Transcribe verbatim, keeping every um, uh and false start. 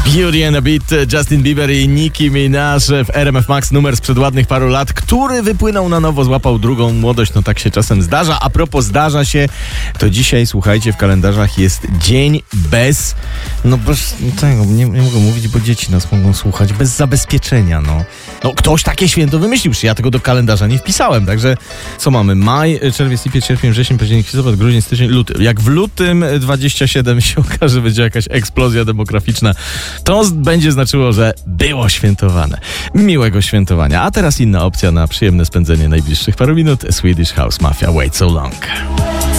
Beauty and a Beat, Justin Bieber i Nicki Minaj w R M F Max, numer sprzed ładnych paru lat, który wypłynął na nowo, złapał drugą młodość, no tak się czasem zdarza. A propos zdarza się, to dzisiaj, słuchajcie, w kalendarzach jest dzień bez, no bez tego, nie, nie mogę mówić, bo dzieci nas mogą słuchać, bez zabezpieczenia, no. No ktoś takie święto wymyślił, ja tego do kalendarza nie wpisałem, także co mamy? Maj, czerwiec, lipiec, sierpień, wrzesień, październik, listopad, grudzień, styczeń, luty. Jak w lutym dwudziestym siódmym się okaże, będzie jakaś eksplozja demograficzna, to będzie znaczyło, że było świętowane. Miłego świętowania. A teraz inna opcja na przyjemne spędzenie najbliższych paru minut. Swedish House Mafia, Wait So Long.